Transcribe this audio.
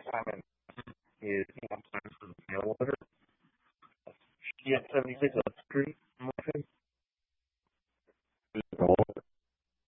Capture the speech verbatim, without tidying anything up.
time in is you know time for mail order. She had seventy-six Up Street.